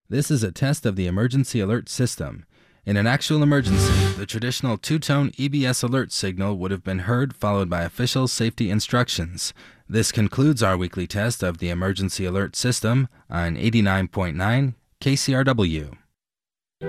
This is a test of the emergency alert system. In an actual emergency, the traditional two-tone EBS alert signal would have been heard, followed by official safety instructions. This concludes our weekly test of the emergency alert system on 89.9 KCRW.